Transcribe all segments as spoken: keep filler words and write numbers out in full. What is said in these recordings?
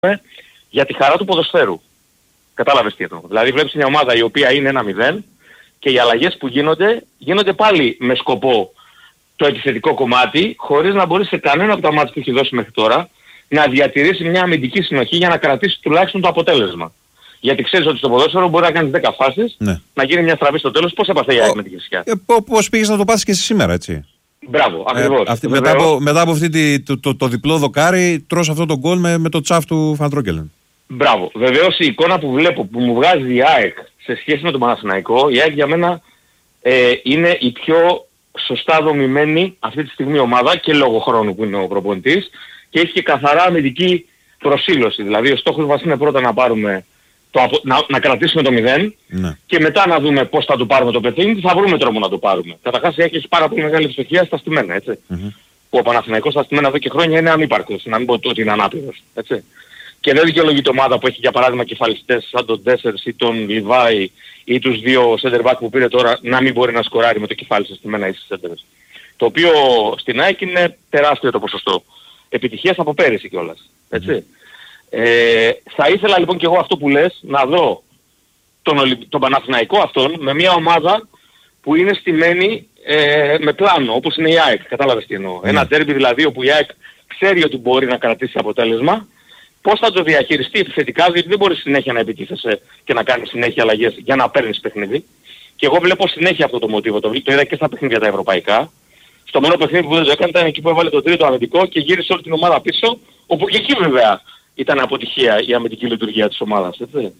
για τη χαρά του ποδοσφαίρου. Κατάλαβες τι εννοώ. Δηλαδή βλέπεις μια ομάδα η οποία είναι ένα μηδέν και οι αλλαγές που γίνονται, γίνονται πάλι με σκοπό το επιθετικό κομμάτι, χωρίς να μπορεί σε κανένα από τα μάτια που έχει δώσει μέχρι τώρα να διατηρήσει μια αμυντική συνοχή για να κρατήσει τουλάχιστον το αποτέλεσμα. Γιατί ξέρεις ότι στο ποδόσφαιρο μπορεί να κάνεις δέκα φάσεις, ναι. να γίνει μια στραβή στο τέλος. Πώς έπαθε η ΑΕΚ με τη Χεσιά. Ε, πώς πήγες να το πάθεις και εσύ σήμερα, έτσι. Μπράβο, ακριβώς. Ε, αυτή, μετά, από, μετά από αυτή τη, το, το, το διπλό δοκάρι, τρως αυτό το γκολ με, με το τσάφ του Φαντρόκελεν. Μπράβο. Βεβαίως η εικόνα που βλέπω που μου βγάζει η ΑΕΚ σε σχέση με τον Παναθηναϊκό, η ΑΕΚ για μένα ε, είναι η πιο σωστά δομημένη αυτή τη στιγμή ομάδα και λόγω χρόνου που είναι ο προπονητής και έχει και καθαρά αμυντική προσήλωση. Δηλαδή ο στόχος μας είναι πρώτα να πάρουμε το, να, να κρατήσουμε το μηδέν ναι. και μετά να δούμε πώς θα το πάρουμε το παιχνίδι, θα βρούμε τρόπο να το πάρουμε. Καταρχάς η ΑΕΚ έχει πάρα πολύ μεγάλη ευστοχία στα στημένα, έτσι. Mm-hmm. Που ο Παναθηναϊκός στα στημένα εδώ και χρόνια είναι ανύπαρκτος, να μην πω ότι είναι ανάπηρος, έτσι. Και δεν δικαιολογεί η ομάδα που έχει για παράδειγμα κεφαλιστές σαν τον Ντέσσερς ή τον Λιβάη ή τους δύο center back που πήρε τώρα να μην μπορεί να σκοράρει με το κεφάλι σας στημένα ή στις center. Το οποίο στην ΑΕΚ είναι τεράστιο το ποσοστό επιτυχίας από πέρυσι κιόλας, έτσι. Mm. Ε, θα ήθελα λοιπόν και εγώ αυτό που λες να δω τον, τον Παναθηναϊκό αυτόν με μια ομάδα που είναι στημένη ε, με πλάνο όπως είναι η ΑΕΚ, κατάλαβες τι εννοώ. Mm. Ένα ντέρμπι δηλαδή όπου η ΑΕΚ ξέρει ότι μπορεί να κρατήσει αποτέλεσμα. Πώς θα το διαχειριστεί επιθετικά, διότι δεν μπορείς συνέχεια να επιτίθεσαι και να κάνεις συνέχεια αλλαγές για να παίρνεις παιχνίδι. Και εγώ βλέπω συνέχεια αυτό το μοτίβο, το, το είδα και στα παιχνίδια τα ευρωπαϊκά. Στο μόνο παιχνίδι που δεν το έκανε ήταν εκεί που έβαλε το τρίτο αμυντικό και γύρισε όλη την ομάδα πίσω, όπου και εκεί βέβαια ήταν αποτυχία η αμυντική λειτουργία της ομάδας. Έτσι.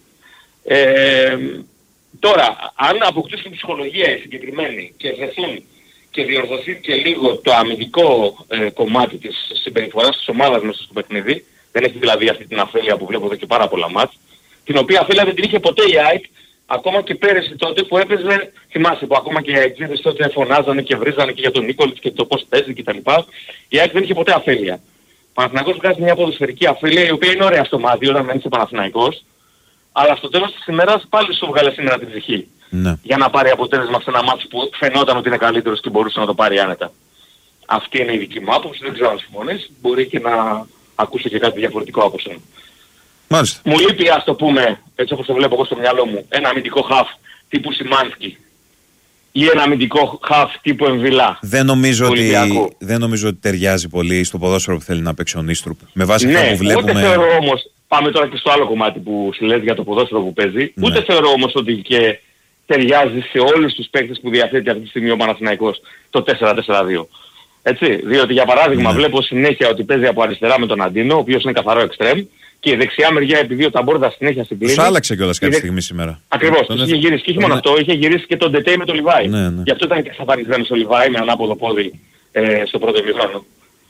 Ε, τώρα, αν αποκτήσουν ψυχολογία συγκεκριμένη και βρεθούν και διορθωθεί και λίγο το αμυντικό ε, κομμάτι της συμπεριφοράς της ομάδας μέσα στο παιχνίδι, δεν έχει δηλαδή αυτή την αφέλεια που βλέπω εδώ και πάρα πολλά μάτς, την οποία αφέλεια δεν την είχε ποτέ η ΑΕΚ, ακόμα και πέρυσι τότε που έπαιζε, θυμάσαι που ακόμα και οι αεξίδες τότε φωνάζανε και βρίζανε και για τον Νίκολιτς και το πώς παίζει κτλ. Η ΑΕΚ δεν είχε ποτέ αφέλεια. Ο Παναθηναϊκός βγάζει μια ποδοσφαιρική αφέλεια η οποία είναι ωραία στο μάτι όταν μένει σε Παναθηναϊκός, αλλά στο τέλος της ημέρας πάλι σου βγάλε σήμερα την ψυχή. Ναι. Για να πάρει αποτέλεσμα σε ένα μάτι που φαινόταν ότι είναι καλύτερος και μπορούσε να το πάρει άνετα. Αυτή είναι η δική μου άποψη, δεν ξέρω αν συμφωνείς, μπορεί και να ακούσω και κάτι διαφορετικό από σένα. Μάλιστα. Μου λείπει, ας το πούμε, έτσι όπως το βλέπω εγώ στο μυαλό μου, ένα αμυντικό χαφ τύπου Σιμάνσκι ή ένα αμυντικό χαφ τύπου Εμβιλά. Δεν νομίζω, ότι, δεν νομίζω ότι ταιριάζει πολύ στο ποδόσφαιρο που θέλει να παίξει ο Νίστρουπ. Με βάση ναι, αυτά που βλέπουμε... ούτε θεωρώ όμως, πάμε τώρα και στο άλλο κομμάτι που σου λες για το ποδόσφαιρο που παίζει, ναι. ούτε θεωρώ όμως ότι και ταιριάζει σε όλους τους παίκτες που διαθέτει αυτή τη στιγμή ο Παναθηναϊκός το τέσσερα τέσσερα δύο. Έτσι, διότι για παράδειγμα ναι. βλέπω συνέχεια ότι παίζει από αριστερά με τον Αντίνο, ο οποίος είναι καθαρό εξτρέμ, και η δεξιά μεριά επειδή ο Ταμπόρδα συνέχεια συμπλήνει. Τους άλλαξε κιόλας κάποια στιγμή σήμερα. Ακριβώς, τους είχε γυρίσει. Και όχι μόνο αυτό, είχε γυρίσει και τον Ντετέι με τον Λιβάη. Ναι, ναι. Γι' αυτό ήταν και εξαφανισμένος ο Λιβάη με ανάποδο πόδι ε, στο πρώτο ημίχρονο.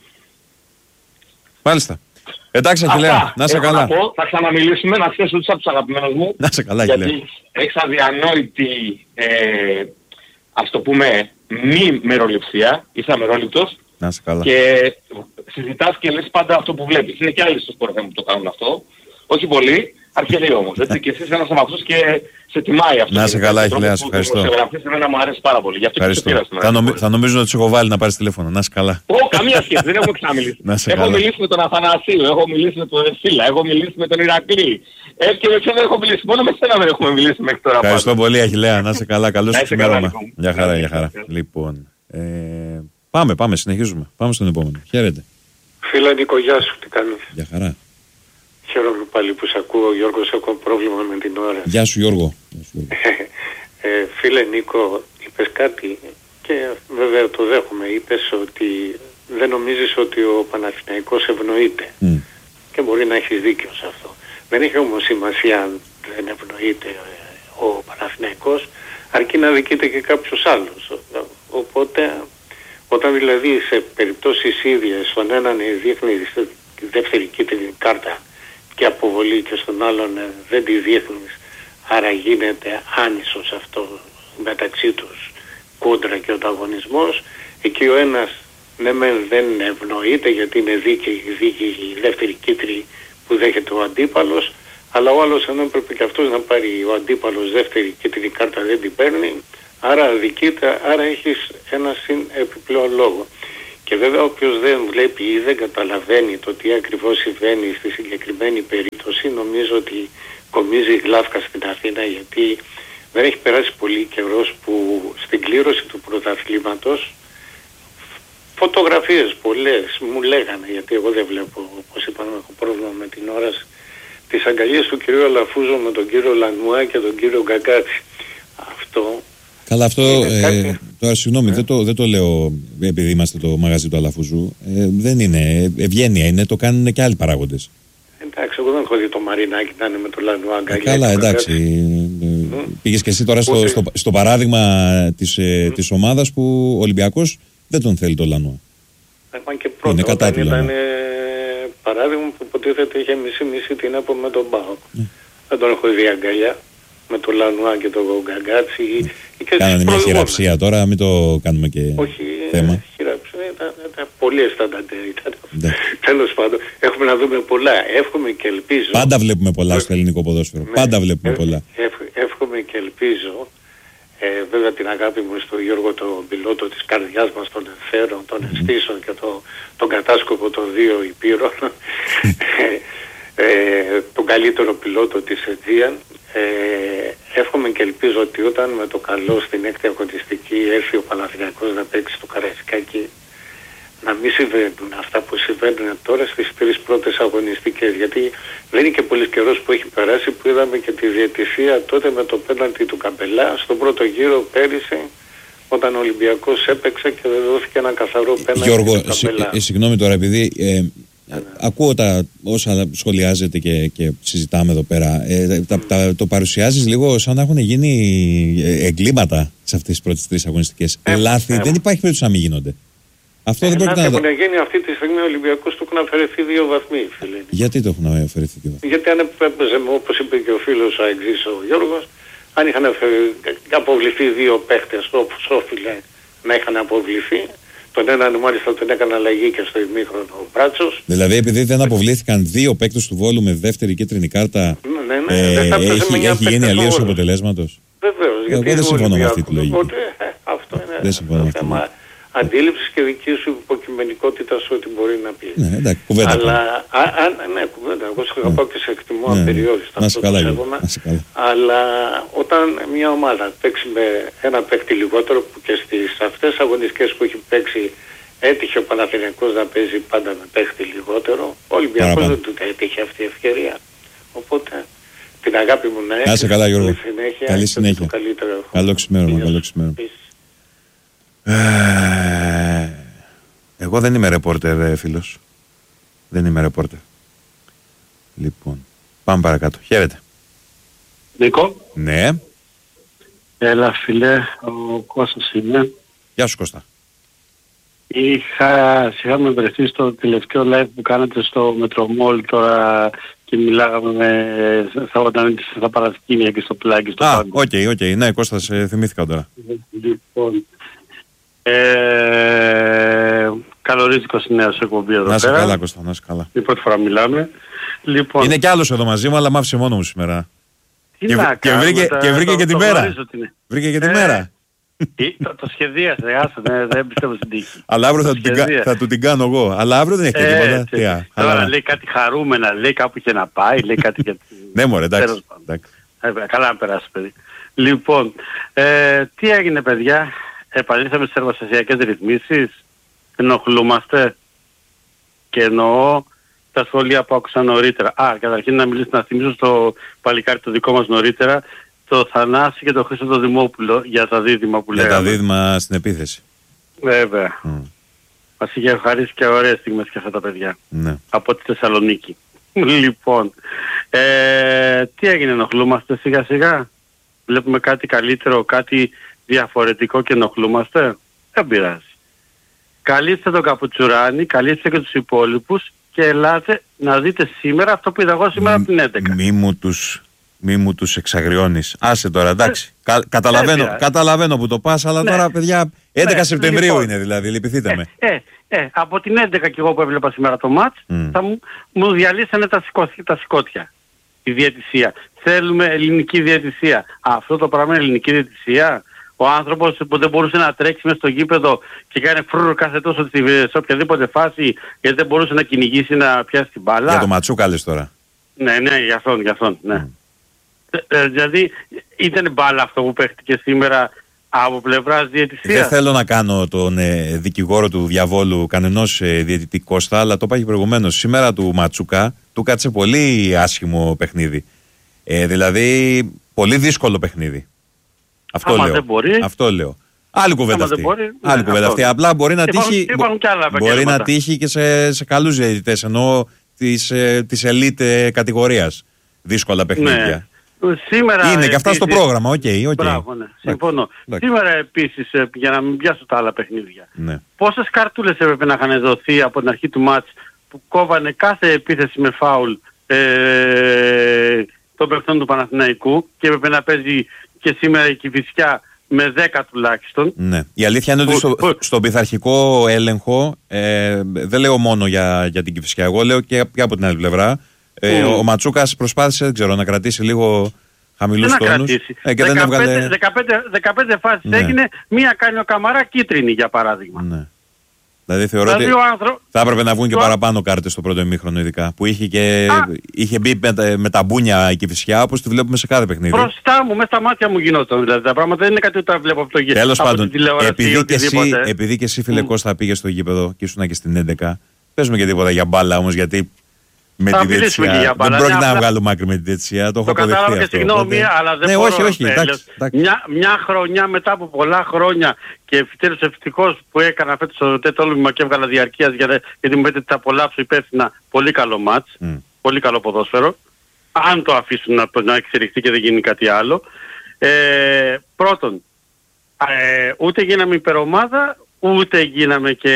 Μάλιστα. Εντάξει, Αχιλέα, να σε καλά. Να πω, θα ξαναμιλήσουμε, να ξέρεις ότι είσαι από τους αγαπημένους μου. Να σε καλά, Αχιλέα. Γιατί έχεις αδιανόητη, ε, ας το πούμε, μη μεροληψία, είσαι αμερόληπτος. Να σε καλά. Και συζητάς και λες πάντα αυτό που βλέπεις. Είναι και άλλοι στο σπορ που το κάνουν αυτό. Όχι πολύ, αρκετοί όμως. Έτσι. Και εσύ είσαι ένας από αυτούς και σε τιμάει αυτό. Να σε καλά, Αχιλέα, σε ευχαριστώ. Εμένα μου αρέσει πάρα πολύ. Γι' αυτό και το πήρα σήμερα. Θα, νομι... θα νομίζω ότι σου έχω βάλει να πάρεις τηλέφωνο. Να σε καλά. Ω, καμία σχέση. Δεν έχουμε ξαναμιλήσει. Έχω μιλήσει με τον Αθανασίου, έχω μιλήσει με τον Εσίλα, έχω μιλήσει με τον Ηρακλή. Ε, και με ποιον δεν έχω μιλήσει. Μόνο με σένα δεν έχουμε μιλήσει μέχρι τώρα. Ευχαριστώ πολύ, Αχιλέα. Να σε καλά. Καλό σου ξημέρωμα. Γεια χαρά, γεια χαρά. Λοιπόν. Πάμε, πάμε, συνεχίζουμε. Πάμε στον επόμενο. Χαίρετε. Φίλε Νίκο, γεια σου, τι κάνεις? Γεια χαρά. Χαίρομαι πάλι που σε ακούω, Γιώργος, έχω πρόβλημα με την ώρα. Γεια σου Γιώργο. ε, φίλε Νίκο, είπες κάτι και βέβαια το δέχομαι. Είπες ότι δεν νομίζεις ότι ο Παναθηναϊκός ευνοείται. Mm. Και μπορεί να έχεις δίκιο σε αυτό. Δεν έχει όμως σημασία αν δεν ευνοείται ο Παναθηναϊκός, αρκεί να δικείται και κάποιος άλλος. Οπότε... Όταν δηλαδή σε περιπτώσεις ίδιες στον έναν δείχνει δεύτερη κίτρινη κάρτα και αποβολή και στον άλλον δεν τη δείχνεις, άρα γίνεται άνισος αυτό μεταξύ τους κόντρα και ο ανταγωνισμός, εκεί ο ένας ναι μεν δεν ευνοείται γιατί είναι δίκαιη, δίκαιη η δεύτερη κίτρινη που δέχεται ο αντίπαλος, αλλά ο άλλος αν έπρεπε και αυτός να πάρει ο αντίπαλος δεύτερη κίτρινη κάρτα δεν την παίρνει, άρα αδικείται, άρα έχεις ένα συν επιπλέον λόγο. Και βέβαια όποιος δεν βλέπει ή δεν καταλαβαίνει το τι ακριβώς συμβαίνει στη συγκεκριμένη περίπτωση, νομίζω ότι κομίζει γλάφκα στην Αθήνα, γιατί δεν έχει περάσει πολύ καιρός που στην κλήρωση του πρωταθλήματος φωτογραφίες πολλές μου λέγανε, γιατί εγώ δεν βλέπω, όπως είπαμε, έχω πρόβλημα με την όραση, τις αγκαλιές του κυρίου Αλαφούζο με τον κύριο Λανουά και τον κύριο Γκαγκάτσι. Αυτό... Καλά, αυτό ε, κάτι... τώρα συγγνώμη, ε? δεν, το, δεν το λέω επειδή είμαστε το μαγαζί του Αλαφούζου. Ε, δεν είναι ευγένεια, είναι, το κάνουν και άλλοι παράγοντες. Εντάξει, εγώ δεν έχω δει το Μαρινάκι να είναι με το Λανουά αγκαλιά. Καλά, εντάξει. Mm. Πήγες και εσύ τώρα στο, στο, στο παράδειγμα της, mm. της ομάδας που ο Ολυμπιακός δεν τον θέλει το Λανουά. Είπαν και πρώτα, είναι κατά όταν ήταν παράδειγμα που υποτίθεται είχε μισή-μισή την ΑΠΟ με τον ΠΑΟΚ. Mm. Δεν τον έχω δει αγκαλιά με το Λανουά και το Γκαγκάτσι. Mm. Κάνανε μια χειραψία τώρα, μην το κάνουμε και όχι, θέμα. Όχι, χειραψία ήταν, ήταν πολύ αισθαντατέ. Τέλος πάντων, έχουμε να δούμε πολλά. Εύχομαι και ελπίζω. Πάντα βλέπουμε πολλά στο ελληνικό ποδόσφαιρο. Ναι, Πάντα βλέπουμε ε, πολλά. Ε, εύχομαι και ελπίζω. Ε, βέβαια την αγάπη μου στον Γιώργο τον πιλότο της καρδιάς μας, των ευθέρων, των αισθήσεων και το, τον κατάσκοπο των δύο υπήρων, ε, τον καλύτερο πιλότο της Αιτζίαν. Ε, εύχομαι και ελπίζω ότι όταν με το καλό στην έκτη αγωνιστική έρθει ο Παναθηναϊκός να παίξει στο Καραϊσκάκι, να μην συμβαίνουν αυτά που συμβαίνουν τώρα στις τρεις πρώτες αγωνιστικές, γιατί δεν είναι και πολύ καιρός που έχει περάσει που είδαμε και τη διαιτησία τότε με το πέναλτι του Καπελά στον πρώτο γύρο πέρυσι, όταν ο Ολυμπιακός έπαιξε και δεν δόθηκε ένα καθαρό πέναλτι Γιώργο, του Καπελά. Ε, συγγνώμη τώρα, επειδή ε, ναι. ακούω τα όσα σχολιάζετε και, και συζητάμε εδώ πέρα, ε, τα, mm. τα, το παρουσιάζεις λίγο σαν να έχουν γίνει εγκλήματα σε αυτές τις πρώτες τρεις αγωνιστικές. Ε, Λάθη, ε, δεν υπάρχει περίπτωση να μην γίνονται. Αυτό ε, δεν πρέπει να έχουν γίνει αυτή τη στιγμή ο Ολυμπιακός του έχουν αφαιρεθεί δύο βαθμοί, φίλε. Γιατί το έχουν αφαιρεθεί δύο βαθμοί? Γιατί αν έπαιζε, όπως είπε και ο φίλος ο Αεξής ο Γιώργος, αν είχαν αποβληθεί δύο παίχτες όπως όφιλε να είχαν αποβληθεί, τον έναν μάλιστα τον έκανε αλλαγή και στο ημίχρονο ο Μπράτσος. Δηλαδή επειδή δεν αποβλήθηκαν δύο παίκτες του Βόλου με δεύτερη κίτρινη κάρτα, ναι, ναι, ναι, ε, έχει, έχει γίνει αλλίωση αποτελέσματος? Βεβαίως. Εγώ δεν συμφωνώ με αυτή τη λογική. Οπότε, ε, αυτό είναι δεν συμφωνώ το θέμα αντίληψης και δική σου υποκειμενικότητας ό,τι μπορεί να πει. Ναι, εντάξει, κουβέντα. Αλλά, α, α, ναι, κουβέντα. Εγώ σε αγαπάω και σε εκτιμώ ναι, απεριόριστα. Να σε καλά, αλλά όταν μια ομάδα παίξει με ένα παίκτη λιγότερο, που και στις αυτές αγωνιστικές που έχει παίξει έτυχε ο Παναθηναϊκός να παίζει πάντα με παίκτη λιγότερο, ο Ολυμπιακός δεν του έτυχε αυτή η ευκαιρία. Οπότε την αγάπη μου να έχει. Να σε καλά, Γιώργο. Καλή συνέχεια. Καλό ξημέρωμα. Καλό ξημέρωμα. Ε, εγώ δεν είμαι ρεπόρτερ, φίλος. Δεν είμαι ρεπόρτερ. Λοιπόν, πάμε παρακάτω. Χαίρετε. Νίκο. Ναι. Έλα φίλε, ο Κώστας είμαι. Γεια σου Κώστα. Είχα, είχαμε βρεθεί στο τελευταίο live που κάνατε στο Μετρομόλ τώρα και μιλάγαμε με, θα, όταν στα παρασκήνια και στο πλάκι στο Α, οκ, okay, οκ. Okay. Ναι, Κώστα, σε θυμήθηκα τώρα. Λοιπόν, ε, καλορίζικος η νέα σου εκπομπή εδώ πέρα. Να σε καλά Κώστα, να σε καλά. Η πρώτη φορά μιλάμε. Λοιπόν, είναι κι άλλος εδώ μαζί μου, αλλά μ' άφησε μόνο μου σήμερα. Τι και, να και βρήκε, τα, και βρήκε το, και τη μέρα. Βρήκε και τη ε, μέρα. Το, το σχεδίασε, άσε, δεν, δεν πιστεύω στην τύχη. Αλλά αύριο θα, την, θα του την κάνω εγώ. Αλλά αύριο δεν έχει ε, τίποτα. Τιά, τώρα αλλά... λέει κάτι χαρούμενα, λέει κάπου και να πάει, λέει κάτι για... Ναι μωρέ, εντάξει. Ε, καλά να περάσει παιδί. Λοιπόν, ε, τι έγινε παιδιά, επαλήθαμε στις εργοστασιακές ρυθμίσεις, ενοχλούμαστε και εννοώ τα σχόλια που άκουσα νωρίτερα. Α, καταρχήν να μιλήσω, να θυμίσω στο παλικάρι το δικό μας νωρίτερα, το Θανάση και το Χρήστο το Δημόπουλο για τα δίδυμα που λέγαμε. Για τα δίδυμα στην επίθεση. Βέβαια. Mm. Μας είχε ευχαρίσει και ωραίες στιγμές και αυτά τα παιδιά. Ναι. Από τη Θεσσαλονίκη. Λοιπόν, ε, τι έγινε, ενοχλούμαστε σιγά σιγά? Βλέπουμε κάτι καλύτερο, κάτι διαφορετικό και ενοχλούμαστε? Δεν πειράζει. Καλείστε τον Καπουτσουράνη, καλείστε και τους υπόλοιπους και ελάτε να δείτε σήμερα αυτό που είδα εγώ σήμερα από την έντεκα. Μη μου τους... Μη μου τους εξαγριώνεις. Άσε τώρα, εντάξει. Κα, καταλαβαίνω, ε, καταλαβαίνω που το πας, αλλά ναι. Τώρα, παιδιά, έντεκα ναι, Σεπτεμβρίου λοιπόν, είναι δηλαδή, λυπηθείτε με. Ε, ε, ε, από την έντεκα και εγώ που έβλεπα σήμερα το μάτς, mm. θα μου, μου διαλύσανε τα, σηκώθια, τα σηκώτια. Η διαιτησία. Θέλουμε ελληνική διαιτησία. Αυτό το πράγμα είναι ελληνική διαιτησία. ο άνθρωπος που δεν μπορούσε να τρέξει μέσα στο γήπεδο και κάνει φρουρ κάθε τόσο σε οποιαδήποτε φάση γιατί δεν μπορούσε να κυνηγήσει να πιάσει την μπάλα. Για το Ματσούκα λες τώρα. Ναι, ναι, για αυτόν, για αυτόν, ναι. Mm. Ε, δηλαδή ήταν μπάλα αυτό που παίχτηκε σήμερα από πλευράς διαιτησίας. Δεν θέλω να κάνω τον ε, δικηγόρο του διαβόλου κανενός ε, διαιτητή Κώστα, αλλά το είπα και προηγουμένως. Σήμερα του Ματσούκα του κάτσε πολύ άσχημο παιχνίδι. Ε, δηλαδή πολύ δύσκολο παιχνίδι. Αυτό Άμα λέω. Δεν μπορεί. Αυτό λέω. Άλλη κουβέντα αυτή. Μπορεί, Άλλη ναι, κουβέντα αυτή. Απλά μπορεί να υπάρχουν, τύχει, υπάρχουν μπορεί να τύχει και σε, σε καλούς διαιτητές, ενώ της, ε, της elite ε, κατηγορίας. Δύσκολα παιχνίδια. Ναι. Σήμερα είναι επίσης, και αυτά στο πρόγραμμα, οκ. Okay, okay. Μπράβο, ναι. Συμφωνώ. Λάκη. Σήμερα επίσης, για να μην πιάσω τα άλλα παιχνίδια, ναι. πόσες καρτούλες έπρεπε να είχαν δοθεί από την αρχή του μάτς που κόβανε κάθε επίθεση με φάουλ ε, των παιχτών του Παναθηναϊκού και έπρεπε να παίζει και σήμερα η Κηφισιά με δέκα τουλάχιστον. Ναι. Η αλήθεια είναι ότι στο, στον πειθαρχικό έλεγχο, ε, δεν λέω μόνο για, για την Κηφισιά, εγώ λέω και, και από την άλλη πλευρά. Ε, mm. Ο Ματσούκας προσπάθησε, δεν ξέρω, να κρατήσει λίγο χαμηλούς τόνους. Ε, και δεκαπέντε, δεν έβγαλε... δεκαπέντε, δεκαπέντε φάσεις ναι. έγινε, μία κάνει ο Καμαρά κίτρινη για παράδειγμα. Ναι. Δηλαδή θεωρώ δηλαδή, ότι άνθρω... θα έπρεπε να βγουν και ο... παραπάνω κάρτες στο πρώτο ημίχρονο ειδικά. Που είχε, και... είχε μπει με, με τα μπούνια η Κηφισιά όπως τη βλέπουμε σε κάθε παιχνίδι. Μπροστά μου, μέσα στα μάτια μου γινόταν. Δηλαδή τα πράγματα δεν είναι κάτι που τα βλέπω από το γήπεδο. Τέλος πάντων, επειδή και, εσύ, επειδή και εσύ φίλε mm. Κώστα πήγες στο γήπεδο και ήσουν και στην έντεκα, πες μου και τίποτα για μπάλα όμως γιατί. Με θα τη διετησία. Δεν πρόκειται να βγάλουμε άκρη με τη διετησία. Το έχω αποδεχτεί αυτό. Το κατάλαβα και συγγνώμη, οπότε... αλλά δεν ναι, μπορώ. Όχι, όχι, εντάξει, εντάξει. Μια, μια χρονιά μετά από πολλά χρόνια και επιτέλους ευτυχώς που έκανα φέτος το τέτολμημα και έβγαλα διαρκείας γιατί μου είπατε ότι θα απολαύσω υπεύθυνα πολύ καλό μάτς, mm. πολύ καλό ποδόσφαιρο. Αν το αφήσουν να, να εξελιχθεί και δεν γίνει κάτι άλλο. Ε, πρώτον, ε, ούτε γίναμε υπερομάδα, ούτε γίναμε και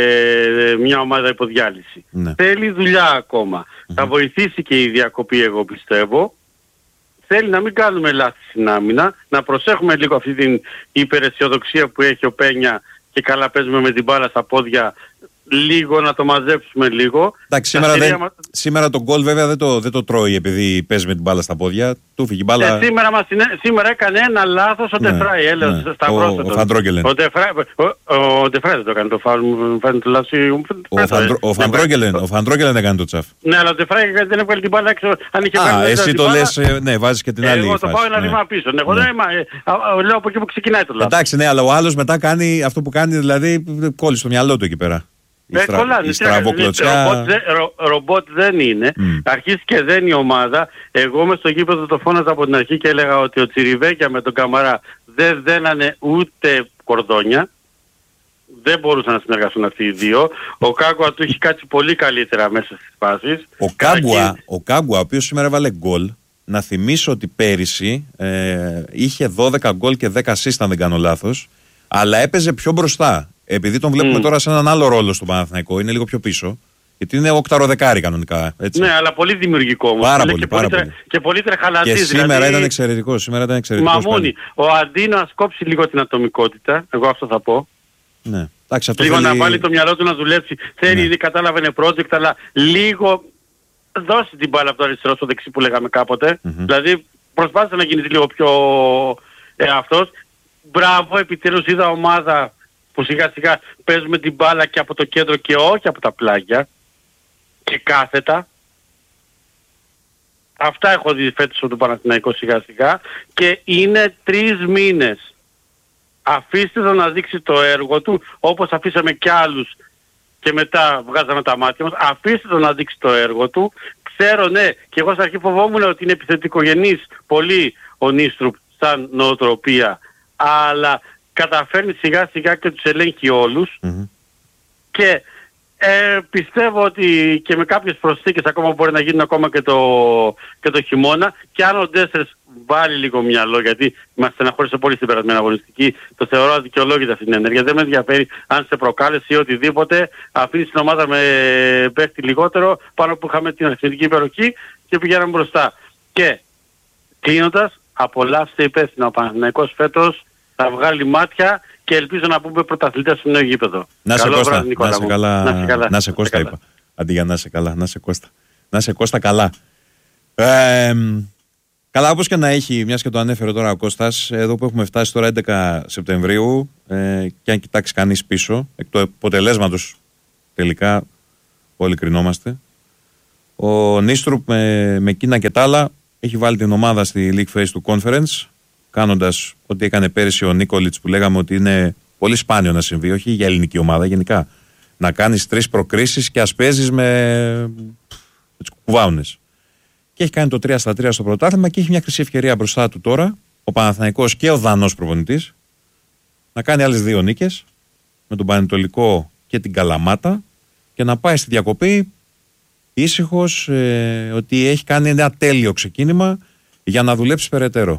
μια ομάδα υποδιάλυση. Ναι. Θέλει δουλειά ακόμα. Mm-hmm. Θα βοηθήσει και η διακοπή εγώ πιστεύω. Θέλει να μην κάνουμε λάθη στην άμυνα, να προσέχουμε λίγο αυτή την υπεραισιοδοξία που έχει ο Πένια και καλά παίζουμε με την μπάλα στα πόδια, λίγο να το μαζέψουμε λίγο. Εντάξει, σήμερα, δεν, μα... σήμερα το γκολ βέβαια δεν το, δεν το τρώει επειδή παίζει με την μπάλα στα πόδια. Του φύγει μπάλα. Ε, σήμερα, μας, σήμερα έκανε ένα λάθος ο ναι, Ντεφράι, έλεγε ναι. στα πρόσθετα. Ο Φαντρόγκελεν. Ο Ντεφράι, ο, ο Ντεφράι δεν το έκανε το φάουλ, μου φαίνεται λάθος. Ο Φαντρόγκελεν, ο Φαντρόγκελεν έκανε το τσαφ. Ναι, αλλά ο Ντεφράι δεν έβγαλε την μπάλα έξω. Αν είχε Α, εσύ το λες, ναι, βάζεις και την άλλη φάση. Εγώ το πάω ένα βήμα πίσω. Λέω από εκεί που ξεκινάει το λάθος. Εντάξει, ναι, αλλά ο άλλος μετά κάνει αυτό που κάνει, δηλαδή κόλλει στο μυαλό του εκεί πέρα. Η, στρα... η στραβοκλωτσιά... Ρομπότ, δε, ρο, ρομπότ δεν είναι. Mm. Αρχίζει και δεν η ομάδα. Εγώ μες στο γήπεδο το φώναζα από την αρχή και έλεγα ότι ο Τσιριβέκια με τον Καμαρά δεν δένανε ούτε κορδόνια. Δεν μπορούσαν να συνεργαστούν αυτοί οι δύο. Ο Κάγκουα του έχει κάτσει πολύ καλύτερα μέσα στις φάσεις. Ο Κάγκουα, Αρχή... ο Κάγκουα, ο οποίος σήμερα έβαλε γκολ, να θυμίσω ότι πέρυσι ε, είχε δώδεκα γκολ και δέκα assist αν δεν κάνω λάθος, αλλά έπαιζε πιο μπροστά. Επειδή τον βλέπουμε mm. τώρα σε έναν άλλο ρόλο στο Παναθηναϊκό, είναι λίγο πιο πίσω. Γιατί είναι οκταροδεκάρι κανονικά. Έτσι. Ναι, αλλά πολύ δημιουργικό όμως. Πάρα πολύ, και, πάρα πολύ, πολύ. και πολύ τρεχαλατής. Και σήμερα δηλαδή... ήταν εξαιρετικό. Σήμερα ήταν εξαιρετικός. Μαμούνι. Ο Αντίνο να σκόψει λίγο την ατομικότητα. Εγώ αυτό θα πω. Ναι. Εντάξει, αυτό λίγο θέλει... να βάλει το μυαλό του να δουλέψει. Θέλει, ναι. κατάλαβε είναι project, αλλά λίγο δώσει την μπάλα από το αριστερό στο δεξί που λέγαμε κάποτε. Mm-hmm. Δηλαδή προσπάθησε να γίνει λίγο πιο ε, αυτός. Μπράβο, επιτέλους είδα ομάδα που σιγά σιγά παίζουμε την μπάλα και από το κέντρο και όχι από τα πλάγια και κάθετα. Αυτά έχω δει φέτος από το Παναθηναϊκό σιγά σιγά και είναι τρεις μήνες. Αφήστε το να δείξει το έργο του όπως αφήσαμε κι άλλους και μετά βγάζαμε τα μάτια μας. Αφήστε το να δείξει το έργο του. Ξέρω ναι και εγώ στην αρχή φοβόμουν ότι είναι επιθετικογενής πολύ ο Νίστρουπ σαν νοοτροπία, αλλά καταφέρνει σιγά σιγά και τους ελέγχει όλους mm-hmm. και ε, πιστεύω ότι και με κάποιες προσθήκες ακόμα μπορεί να γίνουν ακόμα και το, και το χειμώνα και αν ο Ντέσσερς βάλει λίγο μυαλό γιατί μας στεναχώρησε πολύ στην περασμένη αγωνιστική, το θεωρώ αδικαιολόγητα αυτή την ενέργεια, δεν με ενδιαφέρει αν σε προκάλεσε ή οτιδήποτε, αφήνει την ομάδα με παίχτη λιγότερο πάνω που είχαμε την αριθμητική υπεροχή και πηγαίναμε μπροστά. Και κλείνοντας, απολαύστε υπεύθυνα ο Παναθηναϊκός φέτος, θα βγάλει μάτια και ελπίζω να πούμε πρωταθλητές στο νέο γήπεδο. Να σε Κώστα, να σε καλά, να σε καλά, να σε Κώστα είπα. Αντί για να σε καλά, να σε Κώστα. Να σε Κώστα καλά. Ε, Καλά, όπως και να έχει, μιας και το ανέφερε τώρα ο Κώστας, εδώ που έχουμε φτάσει τώρα έντεκα Σεπτεμβρίου, ε, και αν κοιτάξει κανείς πίσω, εκ του αποτελέσματος τελικά όλοι κρινόμαστε, ο Νίστρουπ με, με Κίνα και τα άλλα έχει βάλει την ομάδα στη League Phase του Conference, κάνοντας ό,τι έκανε πέρυσι ο Νίκολιτς, που λέγαμε ότι είναι πολύ σπάνιο να συμβεί, όχι για ελληνική ομάδα γενικά. Να κάνεις τρεις προκρίσεις και ας παίζεις με, με τις κουβάουνες. Και έχει κάνει το τρία στα τρία στο πρωτάθλημα και έχει μια χρυσή ευκαιρία μπροστά του τώρα, ο Παναθηναϊκός και ο Δανός προπονητής, να κάνει άλλες δύο νίκες με τον Πανετολικό και την Καλαμάτα και να πάει στη διακοπή ήσυχος, ε, ότι έχει κάνει ένα τέλειο ξεκίνημα για να δουλέψει περαιτέρω.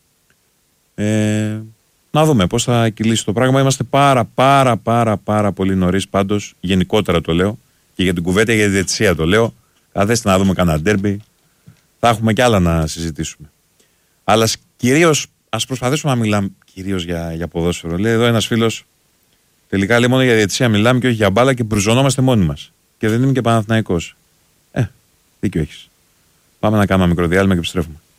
Ε, να δούμε πώς θα κυλήσει το πράγμα. Είμαστε πάρα πάρα πάρα πάρα πολύ νωρίς πάντως, γενικότερα το λέω, και για την κουβέντα για τη διαιτησία το λέω. Καθέστε να δούμε κανένα ντέρμπι, θα έχουμε κι άλλα να συζητήσουμε. Αλλά κυρίως ας προσπαθήσουμε να μιλάμε κυρίως για, για ποδόσφαιρο. Λέει εδώ ένας φίλος, τελικά λέει μόνο για διαιτησία μιλάμε και όχι για μπάλα και μπρουζωνόμαστε μόνοι μας. Και δεν είμαι και Παναθηναϊκός. Ε, δίκιο έχεις. Πάμε να κάνουμε ένα μικρό διάλειμμα και επιστρέφουμε.